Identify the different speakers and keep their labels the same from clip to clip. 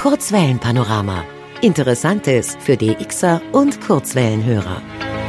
Speaker 1: Kurzwellenpanorama. Interessantes für DXer und Kurzwellenhörer.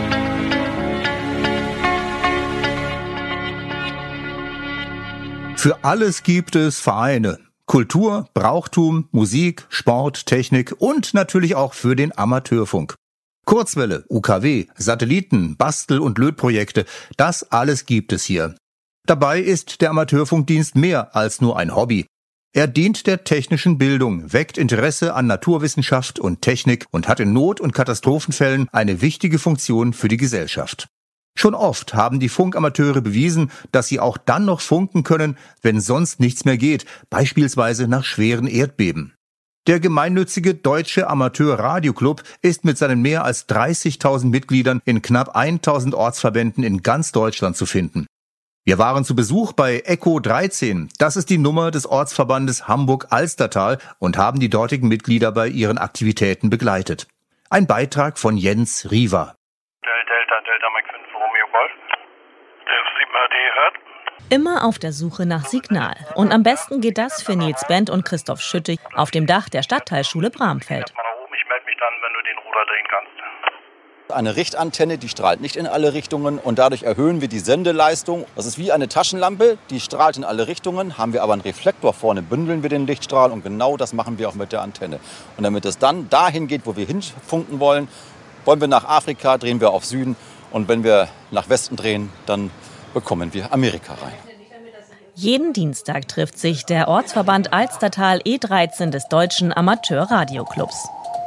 Speaker 2: Für alles gibt es Vereine. Kultur, Brauchtum, Musik, Sport, Technik und natürlich auch für den Amateurfunk. Kurzwelle, UKW, Satelliten, Bastel- und Lötprojekte, das alles gibt es hier. Dabei ist der Amateurfunkdienst mehr als nur ein Hobby. Er dient der technischen Bildung, weckt Interesse an Naturwissenschaft und Technik und hat in Not- und Katastrophenfällen eine wichtige Funktion für die Gesellschaft. Schon oft haben die Funkamateure bewiesen, dass sie auch dann noch funken können, wenn sonst nichts mehr geht, beispielsweise nach schweren Erdbeben. Der gemeinnützige Deutsche Amateur-Radio-Club ist mit seinen mehr als 30.000 Mitgliedern in knapp 1.000 Ortsverbänden in ganz Deutschland zu finden. Wir waren zu Besuch bei Echo 13, das ist die Nummer des Ortsverbandes Hamburg-Alstertal, und haben die dortigen Mitglieder bei ihren Aktivitäten begleitet. Ein Beitrag von Jens Riva.
Speaker 3: Delta Mike 5 Romeo Golf. Der 7HD hört.
Speaker 4: Immer auf der Suche nach Signal. Und am besten geht das für Nils Bent und Christoph Schütte auf dem Dach der Stadtteilschule Bramfeld.
Speaker 3: Ich melde mich dann, wenn du den Ruder drehen kannst.
Speaker 5: Eine Richtantenne, die strahlt nicht in alle Richtungen und dadurch erhöhen wir die Sendeleistung. Das ist wie eine Taschenlampe, die strahlt in alle Richtungen. Haben wir aber einen Reflektor vorne, bündeln wir den Lichtstrahl und genau das machen wir auch mit der Antenne. Und damit es dann dahin geht, wo wir hinfunken wollen wir nach Afrika, drehen wir auf Süden. Und wenn wir nach Westen drehen, dann bekommen wir Amerika rein.
Speaker 4: Jeden Dienstag trifft sich der Ortsverband Alstertal E13 des Deutschen Amateur-Radio-Clubs.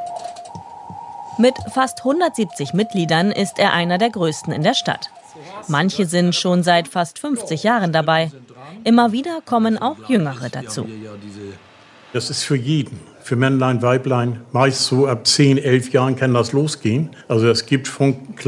Speaker 4: Mit fast 170 Mitgliedern ist er einer der größten in der Stadt. Manche sind schon seit fast 50 Jahren dabei. Immer wieder kommen auch Jüngere dazu.
Speaker 6: Das ist für jeden, für Männlein, Weiblein. Meist so ab 10, 11 Jahren kann das losgehen. Also es gibt